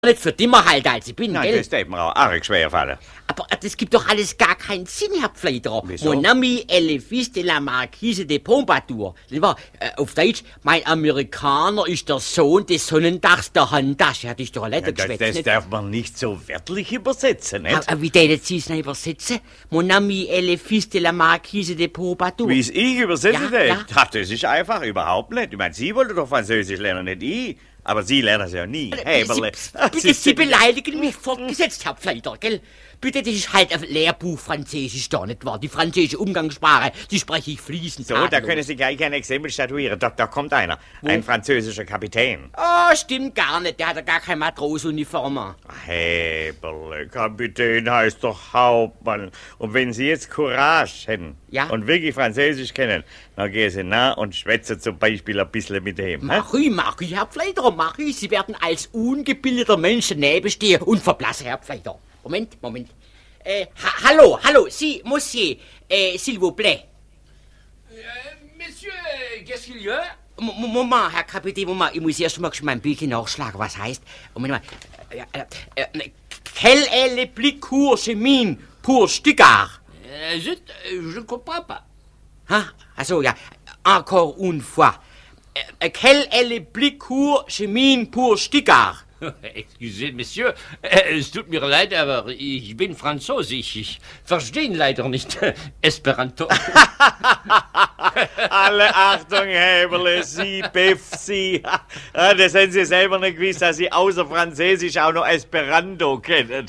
nicht für dimmer halt, als ich bin, Nein, gell? das tät mir auch arg schwer fallen. Aber das gibt doch alles gar keinen Sinn, Herr Pfleiderer. Wieso? Mon ami est le fils de la Marquise de Pompadour. Auf Deutsch, mein Amerikaner ist der Sohn des Sonnendachs der Handtasche. Hat ich doch ein Letter geschwätzt, Das nicht? darf man nicht so wörtlich übersetzen, nicht? Wie denen Sie es noch übersetzen? Mon ami est le fils de la Marquise de Pompadour. Wie es ich übersetze, Ja, das? ja. Ach, das ist einfach, überhaupt nicht. Ich meine, Sie wollten doch Französisch lernen, nicht ich. Aber Sie lernen es ja nie. Häberle. Bitte, Sie beleidigen mich fortgesetzt, Herr Pfleider, gell? Bitte, das ist halt ein Lehrbuch Französisch da, nicht wahr? Die französische Umgangssprache, die spreche ich fließend. So, da tadellos. können Sie gleich ein Exempel statuieren. Da kommt einer. Ein französischer Kapitän. Oh, stimmt gar nicht, der hat ja gar keine Matrosenuniform an. Häberle, Kapitän heißt doch Hauptmann. Und wenn Sie jetzt Courage hätten Ja? und wirklich Französisch kennen, dann gehen Sie nah und schwätzen zum Beispiel ein bisschen mit dem. hä? Mach ich, Herr Pfleider, mach ich. Sie werden als ungebildeter Mensch daneben stehen und verblassen, Herr Pfleider. Moment. Hallo, Sie, Monsieur, s'il vous plaît. Monsieur, qu'est-ce qu'il y a? Moment, Herr Kapitän, Moment, ich muss erst mal mein Bildchen nachschlagen, was heißt. Moment mal. Quel est le plus court chemin pour Stuttgart? Je ne comprends pas. Also, ja, encore une fois. Quel est le plus court chemin pour Stuttgart? Excusez, Monsieur, es tut mir leid, aber ich bin Französisch. Ich verstehe ihn leider nicht. Esperanto. Alle Achtung, Häberle, Sie, Biff, Sie. Ja, das haben Sie selber nicht gewusst, dass Sie außer Französisch auch noch Esperanto kennen.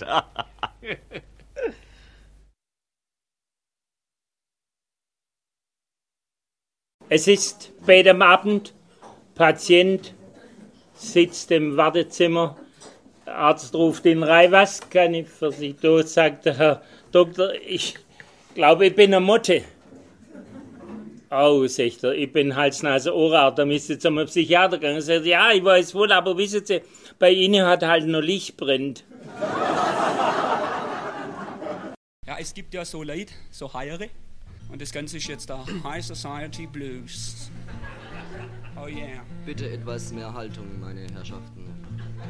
Es ist spät am Abend, Patient sitzt im Wartezimmer, der Arzt ruft ihn rein, was kann ich für Sie tun, sagt der Herr Doktor, ich glaube, ich bin eine Motte. Oh, sagt er, ich bin Hals-Nase-Ohrarzt, da müsst ihr zu einem Psychiater gehen. Er sagt, ja, ich weiß wohl, aber wissen Sie, bei Ihnen hat halt noch Licht brennt. Ja, es gibt ja so Leute, so Heiere. Und das Ganze ist jetzt der High Society Blues. Oh yeah. Bitte etwas mehr Haltung, meine Herrschaften.